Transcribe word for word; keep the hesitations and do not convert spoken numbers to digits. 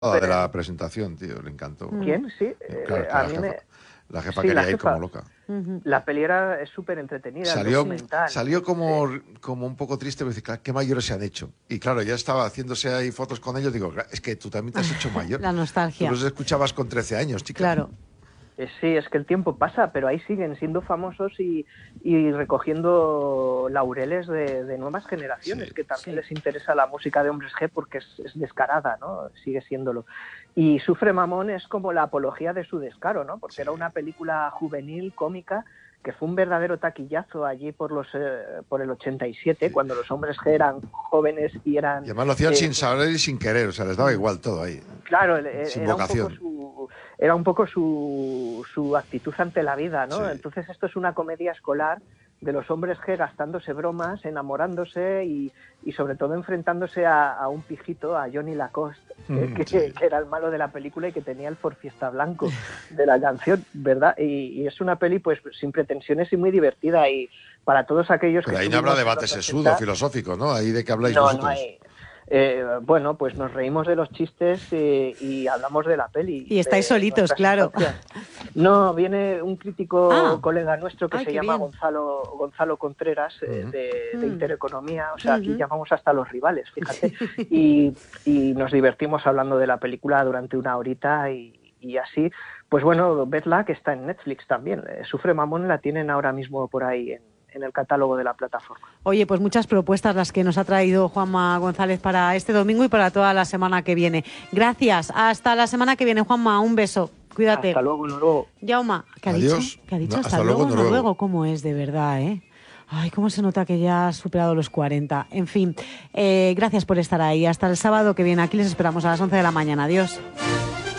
de la presentación, tío, le encantó. ¿Quién? Sí, Claro, eh, a a la mí jefa, me... la jefa Sí, quería la ir como jefa. loca. Ujú. La peli era, es súper entretenida, el Salió, documental. salió como, como un poco triste, porque dice, claro, qué mayores se han hecho. Y claro, ya estaba haciéndose ahí fotos con ellos, digo, es que tú también te has hecho mayor. La nostalgia. Tú los escuchabas con trece años, chica. Claro. Eh, Sí, es que el tiempo pasa, pero ahí siguen siendo famosos y, y recogiendo laureles de, de nuevas generaciones, Sí, que también sí. les interesa la música de Hombres G porque es, es descarada, ¿no? Sigue siéndolo. Y Sufre Mamón es como la apología de su descaro, ¿no? Porque Sí. era una película juvenil, cómica, que fue un verdadero taquillazo allí por los eh, por el ochenta y siete, Sí. cuando los Hombres G eran jóvenes y eran... Y además lo hacían eh, sin saber y sin querer, o sea, les daba igual todo ahí. Claro, el- Sin era un poco vocación. su era un poco su, su actitud ante la vida, ¿no? Sí. Entonces esto es una comedia escolar de los hombres G gastándose bromas, enamorándose y, y sobre todo enfrentándose a, a un pijito, a Johnny Lacoste, que, Mm, que- sí. que era el malo de la película y que tenía el forfiesta blanco de la canción, ¿verdad? Y, y es una peli pues sin pretensiones y muy divertida, y para todos aquellos Pero que ahí no habrá estuvimos en debate los sesudo, ochenta, filosófico, ¿no? Ahí de qué habláis no, vosotros. no hay. Eh, bueno, pues nos reímos de los chistes eh, y hablamos de la peli. Y estáis de solitos, nuestras claro. infancias. No, viene un crítico Ah. colega nuestro que Ay, se qué llama bien. Gonzalo Gonzalo Contreras, eh, Ujú. de, de Mm. Intereconomía. O sea, aquí Ujú. llamamos hasta a los rivales, fíjate. Y, y nos divertimos hablando de la película durante una horita y, y así. Pues bueno, vedla, que está en Netflix también. Eh, Sufre Mamón la tienen ahora mismo por ahí en, en el catálogo de la plataforma. Oye, pues muchas propuestas las que nos ha traído Juanma González para este domingo y para toda la semana que viene. Gracias. Hasta la semana que viene, Juanma. Un beso. Cuídate. Hasta luego, Noruego. Yauma, ¿qué ha Adiós. dicho? ¿Qué ha dicho? No, hasta, hasta luego, luego, Noruego. Noruego. ¿Cómo es de verdad, eh? Ay, cómo se nota que ya has superado los cuarenta. En fin, eh, gracias por estar ahí. Hasta el sábado que viene. Aquí les esperamos a las once de la mañana. Adiós.